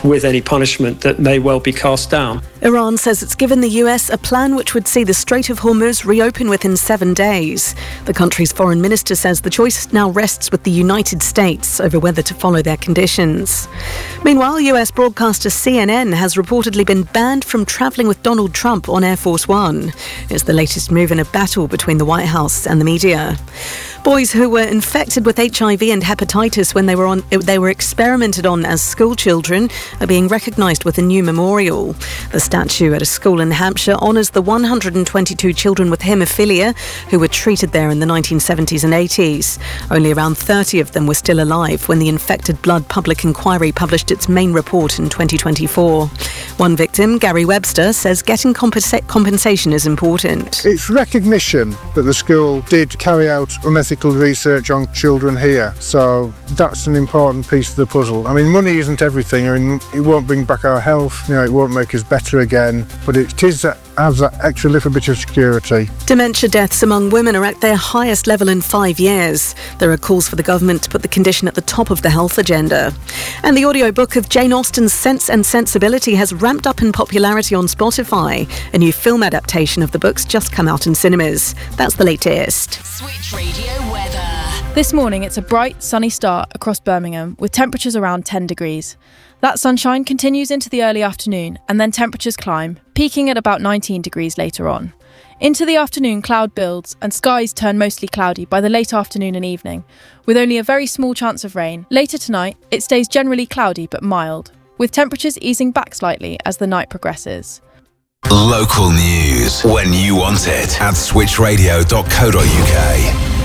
with any punishment that may well be cast down. Iran says it's given the US a plan which would see the Strait of Hormuz reopen within 7 days. The country's foreign minister says the choice now rests with the United States over whether to follow their conditions. Meanwhile, US broadcaster CNN has reportedly been banned from travelling with Donald Trump on Air Force One. It's the latest move in a battle between the White House and the media. Boys who were infected with HIV and hepatitis when they were experimented on as school children are being recognised with a new memorial. The statue at a school in Hampshire honours the 122 children with haemophilia who were treated there in the 1970s and 80s. Only around 30 of them were still alive when the Infected Blood Public Inquiry published its main report in 2024. One victim, Gary Webster, says getting compensation is important. It's recognition that the school did carry out unethical research on children here, so that's an important piece of the puzzle. I mean, money isn't everything. I mean, it won't bring back our health, it won't make us better again, but it is that has that extra little bit of security. Dementia deaths among women are at their highest level in 5 years. There are calls for the government to put the condition at the top of the health agenda. And the audiobook of Jane Austen's Sense and Sensibility has ramped up in popularity on Spotify. A new film adaptation of the book's just come out in cinemas. That's the latest. Switch Radio weather. This morning it's a bright, sunny start across Birmingham with temperatures around 10 degrees. That sunshine continues into the early afternoon and then temperatures climb, peaking at about 19 degrees later on. Into the afternoon, cloud builds and skies turn mostly cloudy by the late afternoon and evening, with only a very small chance of rain. Later tonight, it stays generally cloudy but mild, with temperatures easing back slightly as the night progresses. Local news when you want it at switchradio.co.uk.